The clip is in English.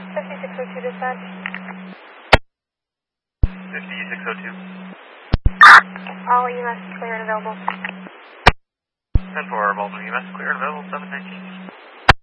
5602 dispatch. 5602. All EMS clear and available. 10-4, Baltimore EMS clear and available, 719.